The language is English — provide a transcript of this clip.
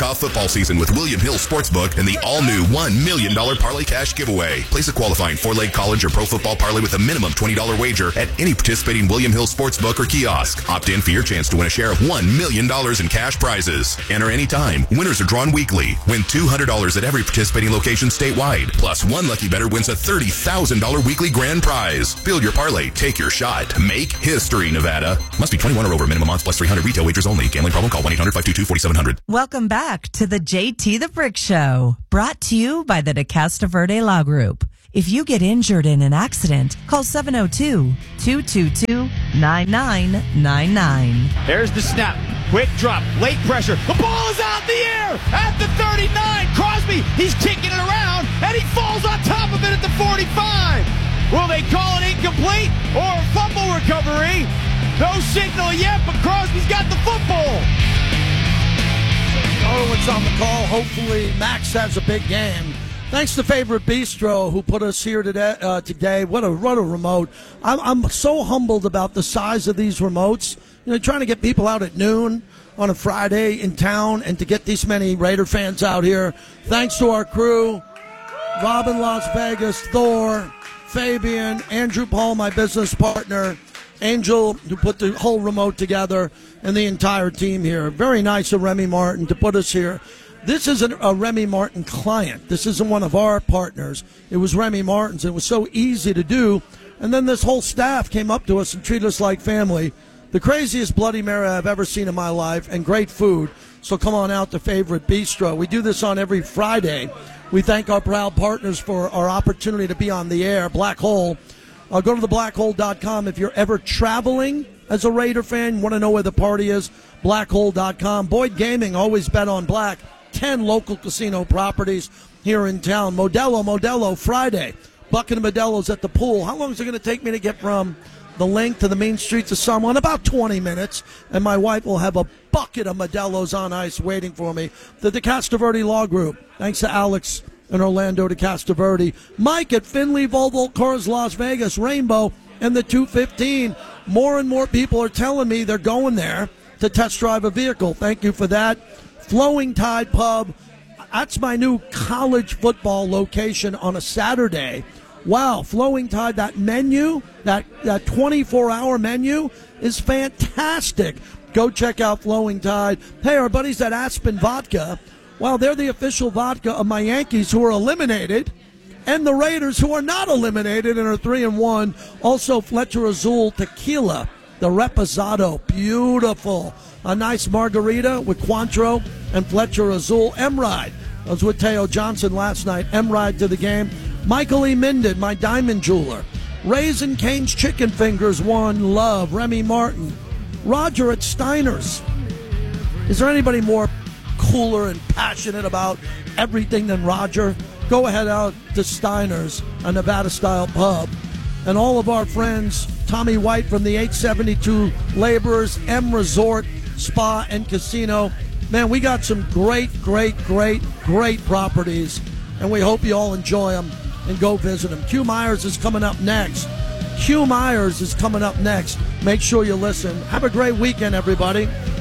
off football season with William Hill Sportsbook and the all-new $1 million Parlay Cash giveaway. Place a qualifying four-leg college or pro football parlay with a minimum $20 wager at any participating William Hill Sportsbook or kiosk. Opt in for your chance to win a share of $1 million in cash prizes. Enter anytime. Winners are drawn weekly. Win $200 at every participating location statewide. Plus, one lucky bettor wins a $30,000 weekly grand prize. Build your parlay. Take your shot. Make history, Nevada. Must be 21 or over. Minimum odds plus 300. Retail wagers only. Gambling problem? Call 1-800-522-4700. Welcome back to the JT the Brick Show, brought to you by the DeCasta Verde Law Group. If you get injured in an accident, call 702-222-9999. There's the snap. Quick drop. Late pressure. The ball is out in the air at the 39. Crosby, he's kicking it around, and he falls on top of it at the 45. Will they call it incomplete or a fumble recovery? No signal yet, but Crosby's got the football. Norwood's on the call. Hopefully, Max has a big game. Thanks to Favorite Bistro, who put us here today. What a remote. I'm so humbled about the size of these remotes. You know, trying to get people out at noon on a Friday in town and to get these many Raider fans out here. Thanks to our crew, Robin Las Vegas, Thor, Fabian, Andrew Paul, my business partner, Angel, who put the whole remote together, and the entire team here. Very nice of Remy Martin to put us here. This isn't a Remy Martin client. This isn't one of our partners. It was Remy Martin's. It was so easy to do. And then this whole staff came up to us and treated us like family. The craziest Bloody Mary I've ever seen in my life, and great food. So come on out to Favorite Bistro. We do this on every Friday. We thank our proud partners for our opportunity to be on the air. Black Hole. Go to theblackhole.com if you're ever traveling as a Raider fan. Want to know where the party is? Blackhole.com. Boyd Gaming, always bet on black. 10 local casino properties here in town. Modelo, Friday. Bucket of Modelo's at the pool. How long is it going to take me to get from the link to the main streets of Summerlin? About 20 minutes. And my wife will have a bucket of Modelo's on ice waiting for me. The DeCasta Verde Law Group. Thanks to Alex in Orlando, DeCasta Verde. Mike at Finley Volvo Cars Las Vegas, Rainbow, and the 215. More and more people are telling me they're going there to test drive a vehicle. Thank you for that. Flowing Tide Pub. That's my new college football location on a Saturday. Wow, Flowing Tide, that menu, that 24-hour menu is fantastic. Go check out Flowing Tide. Hey, our buddies at Aspen Vodka. Well, they're the official vodka of my Yankees, who are eliminated, and the Raiders, who are not eliminated and are 3-1. Also, Fletcher Azul Tequila, the Reposado, beautiful. A nice margarita with Cointreau and Fletcher Azul. M-Ride. I was with Teo Johnson last night. M-Ride to the game. Michael E. Minden, my diamond jeweler. Raisin Cane's Chicken Fingers, One Love. Remy Martin. Roger at Steiner's. Is there anybody more cooler and passionate about everything than Roger? Go ahead out to Steiner's, a Nevada-style pub. And all of our friends, Tommy White from the 872 Laborers, M Resort, Spa and Casino. Man, we got some great properties, and we hope you all enjoy them and go visit them. Q Myers is coming up next. Make sure you listen. Have a great weekend, everybody.